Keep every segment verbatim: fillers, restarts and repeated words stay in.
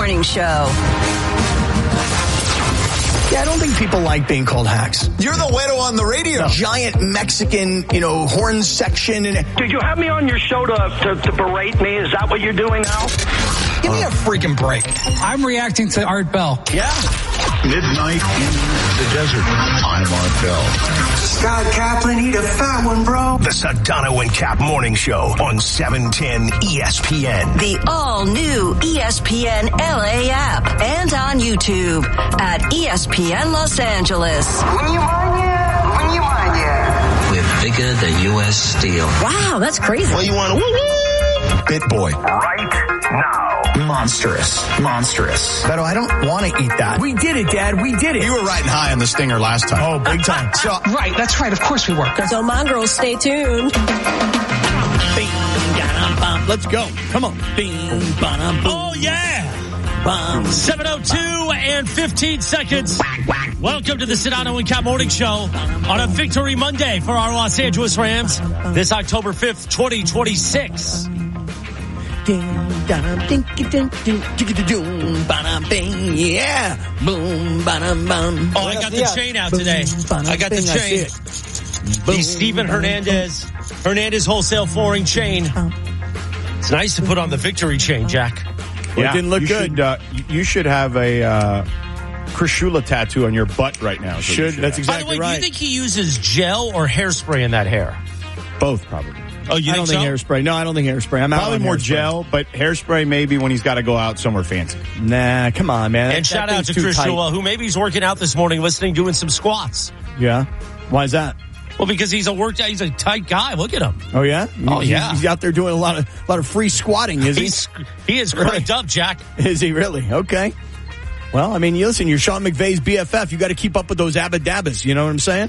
Morning Show. Yeah, I don't think people like being called hacks. You're the widow on the radio. No. Giant Mexican, you know, horn section. And Did you have me on your show to, to, to berate me? Is that what you're doing now? Give me a freaking break. I'm reacting to Art Bell. Yeah. Midnight in the desert. I'm Art Bell. Scott Kaplan, need a fat one, bro. The Sedano and Cap Morning Show on seven ten E S P N. The all-new E S P N L A app and on YouTube at E S P N Los Angeles. We're bigger than U S Steel. Wow, that's crazy. Well, you want to woo-woo? Bit Boy. Right now. Monstrous. Monstrous. Beto, I don't want to eat that. We did it, Dad. We did it. You were riding high on the stinger last time. Oh, big time. So, Right, that's right. Of course we were. So, mongrels, stay tuned. Let's go. Come on. Oh, yeah. seven oh two and fifteen seconds. Welcome to the Sedano and Cap Morning Show on a Victory Monday for our Los Angeles Rams this October fifth, twenty twenty-six. Yeah. Boom, ba-dum, bum. Oh, I got the chain out today. I got the chain. The Steven Hernandez, Hernandez Wholesale Flooring chain. It's nice to put on the victory chain, Jack. Yeah, it didn't look you good. Should, uh, you should have a uh, Chris Shula tattoo on your butt right now. Should. That's have. By exactly the way, right. do you think he uses gel or hairspray in that hair? Both, probably. Oh, you I think don't so? think hairspray. No, I don't think hairspray. I'm out Probably on more hairspray. gel, but hairspray maybe when he's got to go out somewhere fancy. Nah, come on, man. And That- shout that out to thing's too Chris tight. Shula, who maybe he's working out this morning, listening, doing some squats. Yeah. Why is that? Well, because he's a worked, he's a tight guy. Look at him. Oh yeah. Oh, He's- yeah. He's out there doing a lot of a lot of free squatting. Is he? He's, he is cranked up, Jack. Is he really? Okay. Well, I mean, you listen, you're Sean McVay's B F F. You got to keep up with those abadabbas. You know what I'm saying?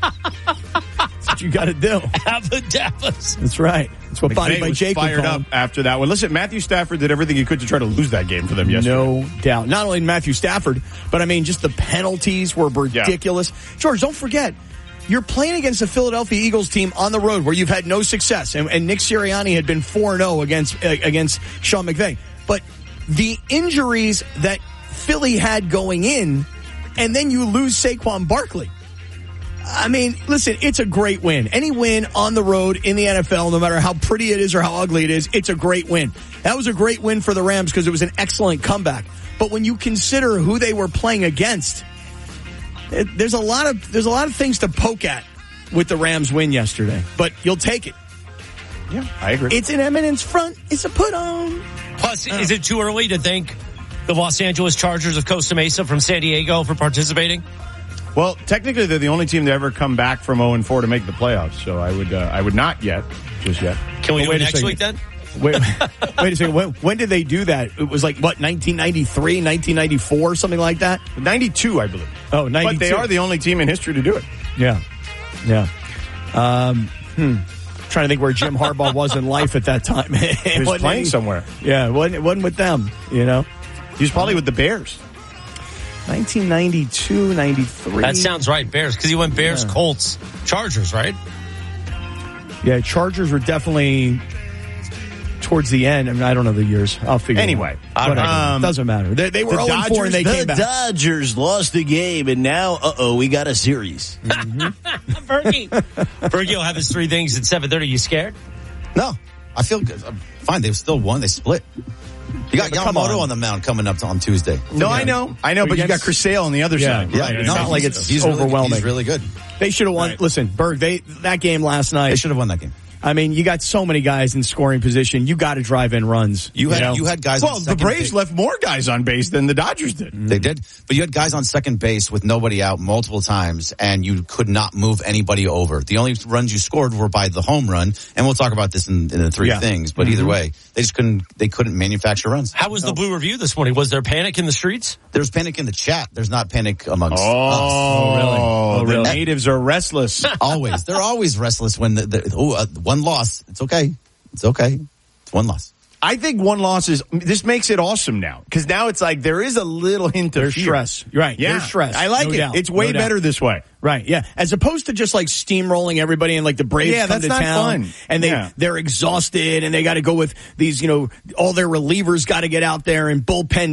That's what you got to do. Abadabbas. That's right. That's what Body McVay by was Jake would fired call up him. after that one. Listen, Matthew Stafford did everything he could to try to lose that game for them yesterday. No doubt. Not only Matthew Stafford, but I mean, just the penalties were ridiculous. Yeah. George, don't forget, you're playing against the Philadelphia Eagles team on the road where you've had no success, and, and Nick Sirianni had been four and oh against uh, against Sean McVay. But the injuries that Philly had going in, and then you lose Saquon Barkley. I mean, listen, it's a great win. Any win on the road in the N F L, no matter how pretty it is or how ugly it is, it's a great win. That was a great win for the Rams because it was an excellent comeback. But when you consider who they were playing against, it, there's a lot of there's a lot of things to poke at with the Rams win yesterday. But you'll take it. Yeah, I agree. It's an eminence front. It's a put on. Plus, is it too early to thank the Los Angeles Chargers of Costa Mesa from San Diego for participating? Well, technically, they're the only team to ever come back from oh and four to make the playoffs. So I would, uh, I would not yet, just yet. Can we But do wait it a next second. week then? Wait, wait a second. When, when did they do that? It was like, what, nineteen ninety-three, nineteen ninety-four, something like that? ninety-two, I believe. Oh, ninety-two. But they are the only team in history to do it. Yeah. Yeah. Um, hmm. Trying to think where Jim Harbaugh was in life at that time. He was Wasn't playing he? somewhere. Yeah, it wasn't, it wasn't with them, you know? He was probably with the Bears. nineteen ninety-two, ninety-three. That sounds right, Bears, because he went Bears, Yeah. Colts, Chargers, right? Yeah, Chargers were definitely towards the end. I mean, I don't know the years. I'll figure Anyway, it out. Whatever. um, Doesn't matter. They, they were The oh and four and they Dodgers- came the back. Dodgers lost the game, and now, uh-oh, we got a series. Bergie. Bergie will have his three things at seven thirty. You scared? No, I feel good. I'm fine. They still won. They split. You got Yeah, but come Yamamoto on. on the mound coming up on Tuesday. No, I know. I know, but you got Chris Sale on the other Yeah, side. yeah. Right. It's No, not like he's- it's he's really- overwhelming. he's really good. They should have won. Right. Listen, Berg, they that game last night. They should have won that game. I mean, you got so many guys in scoring position. You got to drive in runs. You had know? you had guys. Well, on the second Braves base. left more guys on base than the Dodgers did. They did, but you had guys on second base with nobody out multiple times, and you could not move anybody over. The only runs you scored were by the home run, and we'll talk about this in, in the three Yeah. things. But Mm-hmm. either way, they just couldn't. They couldn't manufacture runs. How was the Blue Review this morning? Was there panic in the streets? There's panic in the chat. There's not panic amongst us. Oh, really? Oh, the really? natives are restless. Always, they're always restless when the, the oh uh, one loss. It's okay. It's okay. It's one loss. I think one loss is, this makes it awesome now. Because now it's like there is a little hint of There's fear. stress. You're right. Yeah. There's stress. I like No it. doubt. It's way No doubt. better this way. Right, yeah. As opposed to just like steamrolling everybody and like the Braves Yeah, come that's to not town fun. and they, Yeah. they're exhausted and they got to go with these, you know, all their relievers got to get out there and bullpen